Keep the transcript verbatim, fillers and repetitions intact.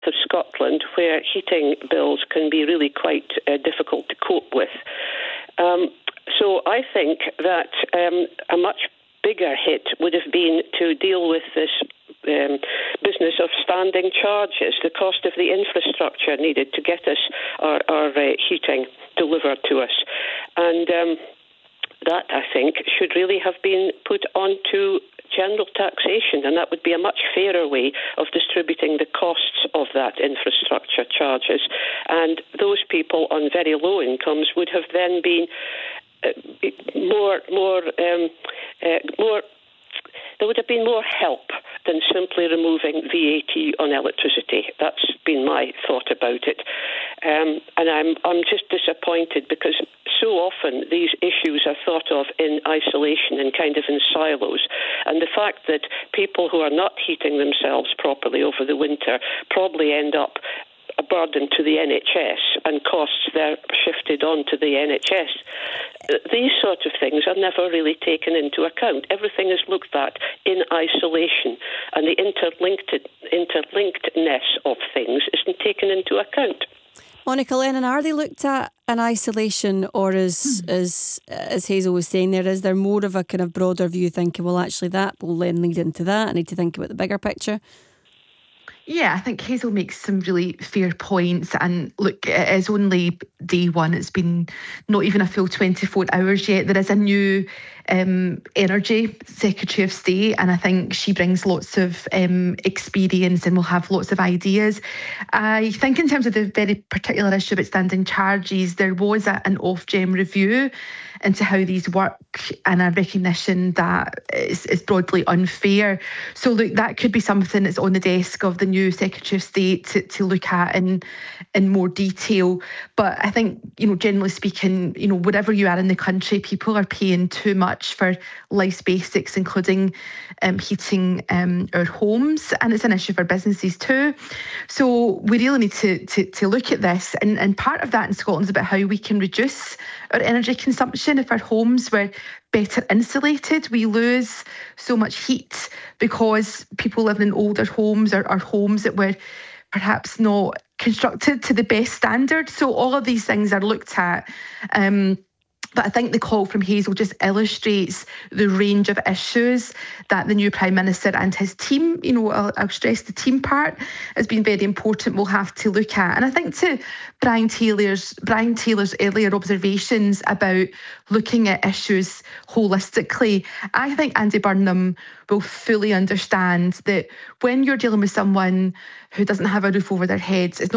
of Scotland, where heating bills can be really quite uh, difficult to cope with. Um, so I think that um, a much bigger hit would have been to deal with this um, business of standing charges, the cost of the infrastructure needed to get us our, our uh, heating delivered to us. And um, that, I think, should really have been put onto general taxation, and that would be a much fairer way of distributing the costs of that infrastructure charges. And those people on very low incomes would have then been uh, more, more, um, uh, more. There would have been more help than simply removing V A T on electricity. That's been my thought about it. Um, and I'm I'm just disappointed because so often these issues are thought of in isolation and kind of in silos. And the fact that people who are not heating themselves properly over the winter probably end up a burden to the N H S and costs they're shifted onto the N H S. These sort of things are never really taken into account. Everything is looked at in isolation, and the interlinked, interlinkedness of things isn't taken into account. Monica Lennon, are they looked at in isolation, or as, mm. as as Hazel was saying there, is there more of a kind of broader view thinking, well, actually that will then lead into that, I need to think about the bigger picture? Yeah, I think Hazel makes some really fair points. And look, it is only day one. It's been not even a full twenty-four hours yet. There is a new um, Energy Secretary of State, and I think she brings lots of um, experience and will have lots of ideas. I think in terms of the very particular issue about standing charges, there was a, an Ofgem review into how these work, and a recognition that it's, it's broadly unfair. So look, that could be something that's on the desk of the new Secretary of State to, to look at in in more detail. But I think, you know, generally speaking, you know, wherever you are in the country, people are paying too much for life's basics, including um, heating um, our homes, and it's an issue for businesses too. So we really need to to, to look at this, and, and part of that in Scotland is about how we can reduce our energy consumption. If our homes were better insulated, we lose so much heat because people living in older homes or, or homes that were perhaps not constructed to the best standard. So all of these things are looked at. Um, But I think the call from Hazel just illustrates the range of issues that the new Prime Minister and his team, you know, I'll, I'll stress the team part, has been very important, we'll have to look at. And I think to Brian Taylor's, Brian Taylor's earlier observations about looking at issues holistically, I think Andy Burnham will fully understand that when you're dealing with someone who doesn't have a roof over their heads, it's not